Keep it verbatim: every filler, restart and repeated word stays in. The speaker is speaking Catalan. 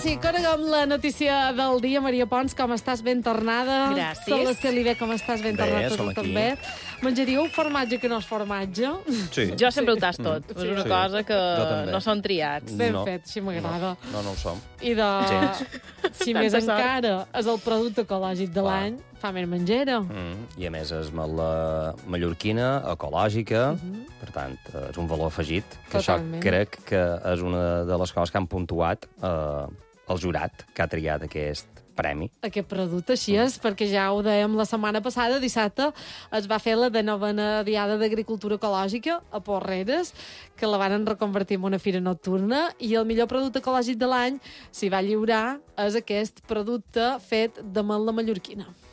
sí, coneguem la notícia del dia. Maria Pons, com estàs? Ben tornada. Gràcies. Sola Celibé, com estàs? Ben Bé, tornada som tot aquí. també. Menjaríeu formatge que no és formatge? Sí. Jo sempre ho tas tot. Sí. És una Sí. cosa que Jo també. no són triats. Ben No. fet, així m'agrada. No, no ho som. I de... Gens. Si Tanta més sort. encara és el producte ecològic de Clar. l'any, fa més menjera. Mm. I a més és la mallorquina, ecològica, per tant, és un valor afegit, que Totalment. això crec que és una de les coses que han puntuat eh, el jurat que ha triat aquest premi. Aquest producte, així és, perquè ja ho dèiem la setmana passada, dissabte, es va fer la de novena Diada d'Agricultura Ecològica a Porreres, que la van reconvertir en una fira nocturna, i el millor producte ecològic de l'any s'hi va lliurar és aquest producte fet de mel de mallorquina.